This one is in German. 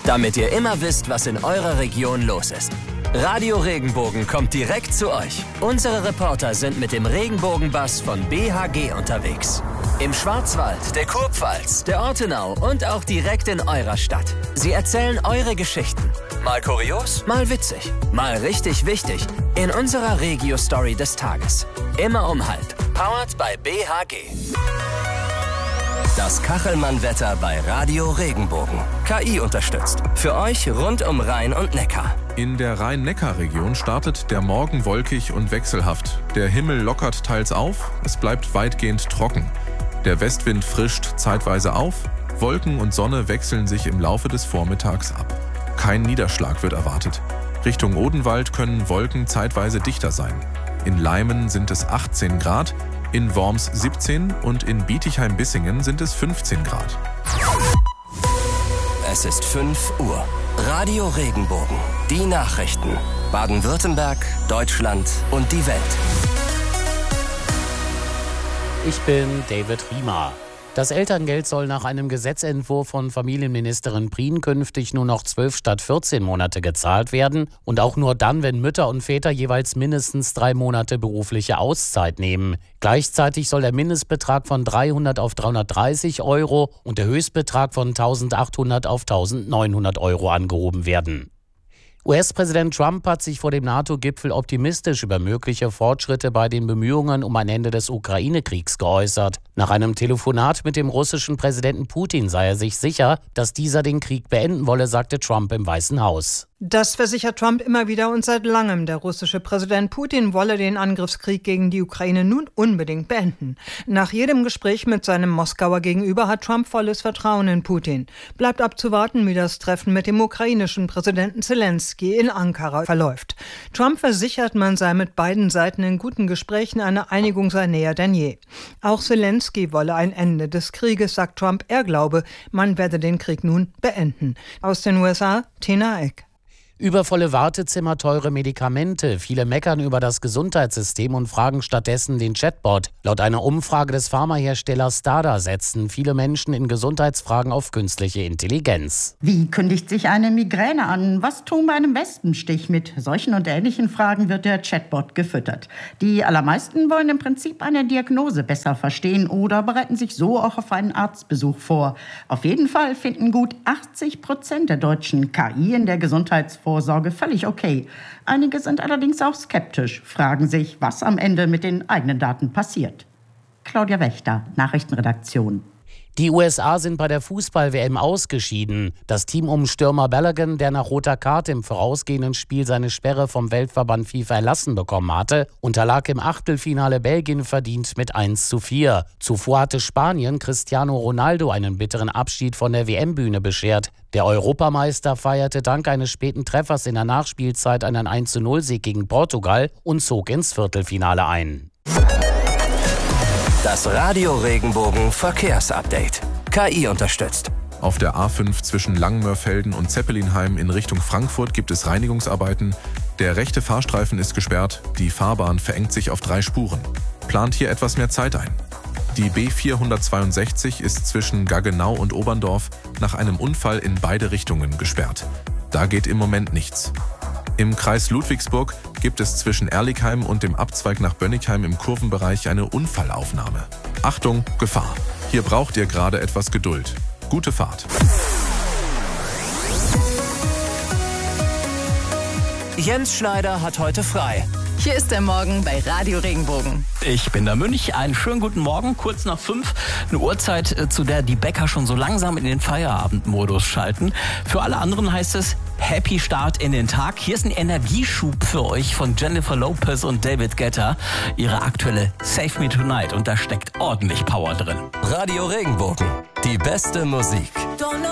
damit ihr immer wisst, was in eurer Region los ist. Radio Regenbogen kommt direkt zu euch. Unsere Reporter sind mit dem Regenbogenbus von BHG unterwegs. Im Schwarzwald, der Kurpfalz, der Ortenau und auch direkt in eurer Stadt. Sie erzählen eure Geschichten. Mal kurios, mal witzig, mal richtig wichtig. In unserer Regio-Story des Tages. Immer um 12:30. Powered by BHG. Das Kachelmann-Wetter bei Radio Regenbogen. KI unterstützt. Für euch rund um Rhein und Neckar. In der Rhein-Neckar-Region startet der Morgen wolkig und wechselhaft. Der Himmel lockert teils auf, es bleibt weitgehend trocken. Der Westwind frischt zeitweise auf, Wolken und Sonne wechseln sich im Laufe des Vormittags ab. Kein Niederschlag wird erwartet. Richtung Odenwald können Wolken zeitweise dichter sein. In Leimen sind es 18 Grad, in Worms 17 und in Bietigheim-Bissingen sind es 15 Grad. Es ist 5 Uhr. Radio Regenbogen. Die Nachrichten. Baden-Württemberg, Deutschland und die Welt. Ich bin David Riemer. Das Elterngeld soll nach einem Gesetzentwurf von Familienministerin Prien künftig nur noch 12 statt 14 Monate gezahlt werden und auch nur dann, wenn Mütter und Väter jeweils mindestens 3 Monate berufliche Auszeit nehmen. Gleichzeitig soll der Mindestbetrag von 300 auf 330 Euro und der Höchstbetrag von 1.800 auf 1.900 Euro angehoben werden. US-Präsident Trump hat sich vor dem NATO-Gipfel optimistisch über mögliche Fortschritte bei den Bemühungen um ein Ende des Ukraine-Kriegs geäußert. Nach einem Telefonat mit dem russischen Präsidenten Putin sei er sich sicher, dass dieser den Krieg beenden wolle, sagte Trump im Weißen Haus. Das versichert Trump immer wieder und seit langem. Der russische Präsident Putin wolle den Angriffskrieg gegen die Ukraine nun unbedingt beenden. Nach jedem Gespräch mit seinem Moskauer Gegenüber hat Trump volles Vertrauen in Putin. Bleibt abzuwarten, wie das Treffen mit dem ukrainischen Präsidenten Zelensky in Ankara verläuft. Trump versichert, man sei mit beiden Seiten in guten Gesprächen, eine Einigung sei näher denn je. Auch Zelensky wolle ein Ende des Krieges, sagt Trump. Er glaube, man werde den Krieg nun beenden. Aus den USA, Tina Eck. Übervolle Wartezimmer, teure Medikamente. Viele meckern über das Gesundheitssystem und fragen stattdessen den Chatbot. Laut einer Umfrage des Pharmaherstellers Stada setzen viele Menschen in Gesundheitsfragen auf künstliche Intelligenz. Wie kündigt sich eine Migräne an? Was tun bei einem Wespenstich? Mit solchen und ähnlichen Fragen wird der Chatbot gefüttert. Die allermeisten wollen im Prinzip eine Diagnose besser verstehen oder bereiten sich so auch auf einen Arztbesuch vor. Auf jeden Fall finden gut 80% der Deutschen KI in der Gesundheitsvorsorge völlig okay. Einige sind allerdings auch skeptisch, fragen sich, was am Ende mit den eigenen Daten passiert. Claudia Wächter, Nachrichtenredaktion. Die USA sind bei der Fußball-WM ausgeschieden. Das Team um Stürmer Balogun, der nach roter Karte im vorausgehenden Spiel seine Sperre vom Weltverband FIFA erlassen bekommen hatte, unterlag im Achtelfinale Belgien verdient mit 1:4. Zuvor hatte Spanien Cristiano Ronaldo einen bitteren Abschied von der WM-Bühne beschert. Der Europameister feierte dank eines späten Treffers in der Nachspielzeit einen 1:0-Sieg gegen Portugal und zog ins Viertelfinale ein. Das Radio Regenbogen Verkehrsupdate. KI unterstützt. Auf der A5 zwischen Langmörfelden und Zeppelinheim in Richtung Frankfurt gibt es Reinigungsarbeiten. Der rechte Fahrstreifen ist gesperrt, die Fahrbahn verengt sich auf 3 Spuren. Plant hier etwas mehr Zeit ein. Die B462 ist zwischen Gaggenau und Oberndorf nach einem Unfall in beide Richtungen gesperrt. Da geht im Moment nichts. Im Kreis Ludwigsburg gibt es zwischen Erligheim und dem Abzweig nach Bönnigheim im Kurvenbereich eine Unfallaufnahme. Achtung, Gefahr! Hier braucht ihr gerade etwas Geduld. Gute Fahrt! Jens Schneider hat heute frei. Hier ist der Morgen bei Radio Regenbogen. Ich bin der Münch. Einen schönen guten Morgen, kurz nach 5. Eine Uhrzeit, zu der die Bäcker schon so langsam in den Feierabendmodus schalten. Für alle anderen heißt es Happy Start in den Tag. Hier ist ein Energieschub für euch von Jennifer Lopez und David Guetta. Ihre aktuelle Save Me Tonight. Und da steckt ordentlich Power drin. Radio Regenbogen. Die beste Musik.